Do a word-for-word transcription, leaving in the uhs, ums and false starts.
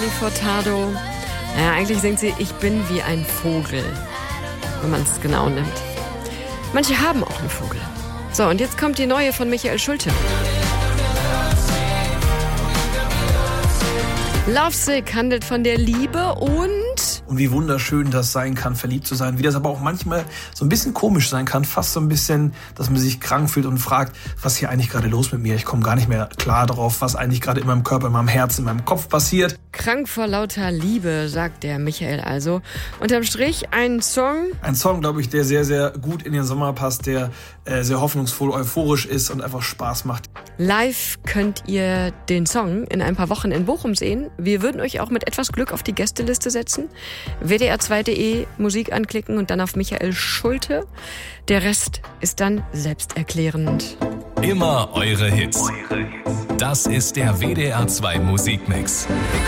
Furtado. Naja, eigentlich singt sie, ich bin wie ein Vogel, wenn man es genau nimmt. Manche haben auch einen Vogel. So, und jetzt kommt die neue von Michael Schulte. Lovesick handelt von der Liebe und... Und wie wunderschön das sein kann, verliebt zu sein. Wie das aber auch manchmal so ein bisschen komisch sein kann. Fast so ein bisschen, dass man sich krank fühlt und fragt, was ist hier eigentlich gerade los mit mir? Ich komme gar nicht mehr klar darauf, was eigentlich gerade in meinem Körper, in meinem Herzen, in meinem Kopf passiert. Krank vor lauter Liebe, sagt der Michael also. Unterm Strich ein Song... Ein Song, glaube ich, der sehr, sehr gut in den Sommer passt, der äh, sehr hoffnungsvoll, euphorisch ist und einfach Spaß macht. Live könnt ihr den Song in ein paar Wochen in Bochum sehen. Wir würden euch auch mit etwas Glück auf die Gästeliste setzen. w d r zwei punkt de Musik anklicken und dann auf Michael Schulte. Der Rest ist dann selbsterklärend. Immer eure Hits. Das ist der W D R zwei Musikmix.